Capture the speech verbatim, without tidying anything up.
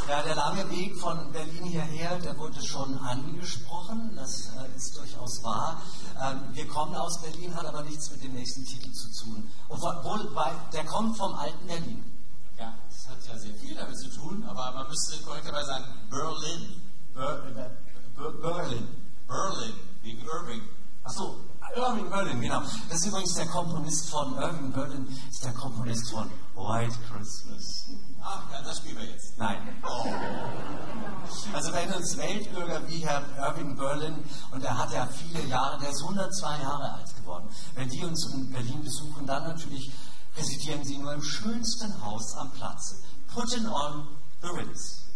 Ja, der lange Weg von Berlin hierher, der wurde schon angesprochen, das äh, ist durchaus wahr. Ähm, wir kommen aus Berlin, hat aber nichts mit dem nächsten Titel zu tun. Obwohl, bei, der kommt vom alten Berlin. Ja, das hat ja sehr viel damit zu tun, aber man müsste korrekterweise sagen Berlin. Ber Ber Berlin. Berlin, wegen Irving. Achso, Irving Berlin, genau. Das ist übrigens der Komponist von, Irving Berlin ist der Komponist von White Christmas. Ach ja, das spielen wir jetzt. Nein. Oh. Also wenn uns Weltbürger wie Herr Irving Berlin, und er hat ja viele Jahre, der ist hundertzwei Jahre alt geworden, wenn die uns in Berlin besuchen, dann natürlich residieren sie nur im schönsten Haus am Platze. Putting on the Ritz.